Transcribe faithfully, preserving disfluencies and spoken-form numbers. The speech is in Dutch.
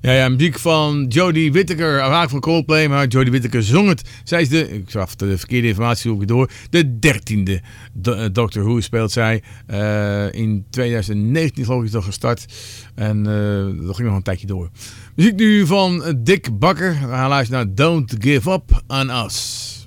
Ja, ja, muziek van Jodie Whittaker, afhankelijk van Coldplay, maar Jodie Whittaker zong het. Zij is de, ik zag de verkeerde informatie ook door, de dertiende do- Doctor Who speelt zij. Uh, in twintig negentien geloof ik is dat gestart en uh, dat ging nog een tijdje door. Muziek nu van Dick Bakker, we gaan luisteren naar Don't Give Up On Us.